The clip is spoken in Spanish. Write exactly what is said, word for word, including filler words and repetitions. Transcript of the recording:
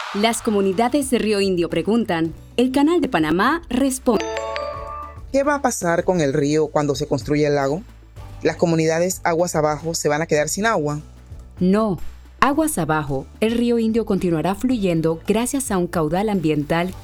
Las comunidades de Río Indio preguntan, el Canal de Panamá responde. ¿Qué va a pasar con el río cuando se construya el lago? ¿Las comunidades aguas abajo se van a quedar sin agua? No. Aguas abajo, el Río Indio continuará fluyendo gracias a un caudal ambiental